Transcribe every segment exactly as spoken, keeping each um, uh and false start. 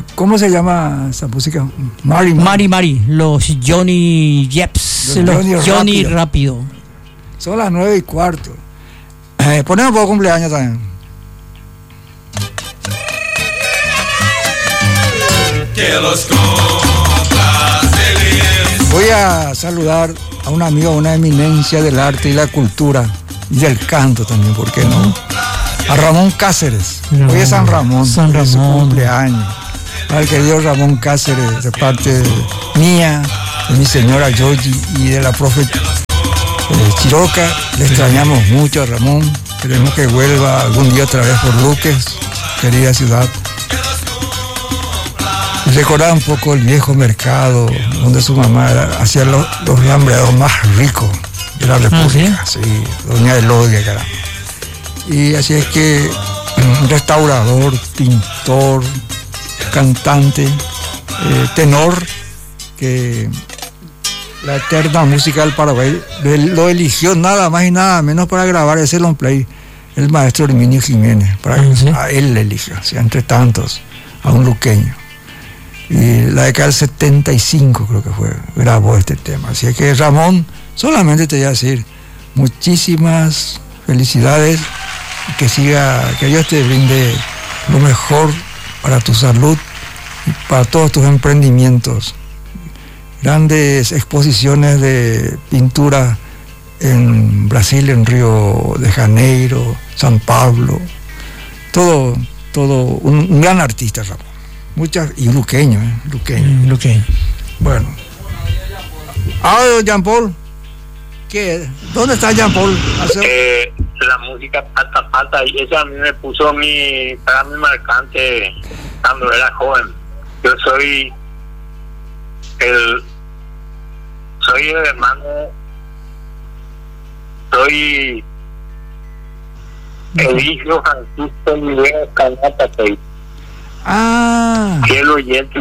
¿Cómo se llama esa música? Mari Mari, Mari los Johnny Jeps, los, los Johnny, Johnny Rápido. Rápido. Son las nueve y cuarto. Eh, ponemos por cumpleaños también. Que los complaceres. Voy a saludar a un amigo, una eminencia del arte y la cultura y del canto también, ¿por qué no? A Ramón Cáceres. No, hoy es San Ramón, San Ramón. Es su cumpleaños. Al querido Ramón Cáceres, de parte mía, de mi señora Yogi y de la profe eh, Chiroca. Le extrañamos mucho a Ramón. Queremos que vuelva algún día otra vez por Luques, querida ciudad. Recordar un poco el viejo mercado donde su mamá era, hacía los, los rambleados más ricos de la República. ¿Ah, sí? Sí, doña Elodia, caramba. Y así es que un restaurador, pintor, cantante, eh, tenor, que la eterna música del Paraguay lo eligió nada más y nada menos para grabar ese long play el maestro Herminio Jiménez. Para, ah, ¿sí? A él le eligió, o sea, entre tantos, a un luqueño. Y la década del setenta y cinco creo que fue, grabó este tema. Así es que Ramón, solamente te voy a decir muchísimas felicidades y que siga, que Dios te brinde lo mejor para tu salud y para todos tus emprendimientos. Grandes exposiciones de pintura en Brasil, en Río de Janeiro, San Pablo, todo, todo un, un gran artista, Ramón. Muchas, y luqueño, ¿eh? Luqueño. Mm, luqueño. Bueno. Ah, Jean Paul. ¿Qué? ¿Dónde está Jean Paul? Eh, la música pata pata, y eso a mí me puso mi, para mi marcante cuando era joven. Yo soy el, soy el hermano, soy el hijo Francisco Miguel Canata. Ah. Cielo oyente,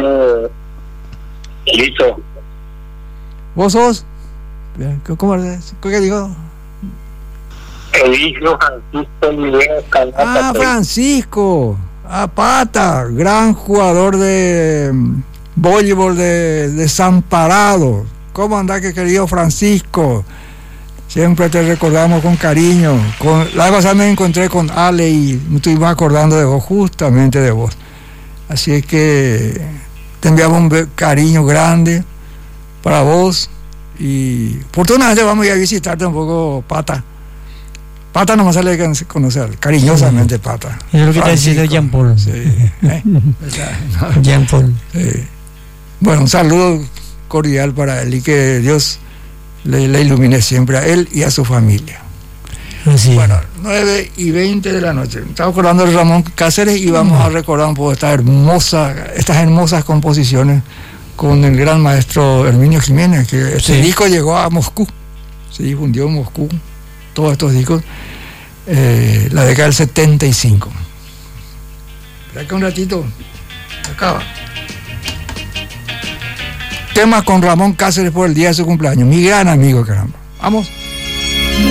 listo. ¿Vos sos? ¿Cómo es? ¿Qué digo? El hijo Francisco Miguel Canata. Ah, Francisco. Ah, Pata, gran jugador de voleibol de Desamparado. ¿Cómo andás, que querido Francisco? Siempre te recordamos con cariño. Con, la vez pasada me encontré con Ale y me estuvimos acordando de vos, justamente de vos. Así es que te enviamos un cariño grande para vos y oportunamente vamos a ir a visitarte un poco, Pata. Pata nomás sale a conocer, cariñosamente Pata. Es lo que te ha dicho Jean Paul. Sí. ¿Eh? Jean Paul. Sí. Bueno, un saludo cordial para él y que Dios le, le ilumine siempre a él y a su familia. Así. Bueno, nueve y veinte de la noche. Estamos acordando de Ramón Cáceres y vamos mm. a recordar un poco esta hermosa, estas hermosas composiciones con el gran maestro Herminio Jiménez, que este sí. disco llegó a Moscú, se difundió en Moscú, todos estos discos, eh, la década del setenta y cinco. Espera que un ratito, acaba. Temas con Ramón Cáceres por el día de su cumpleaños, mi gran amigo, caramba. Vamos.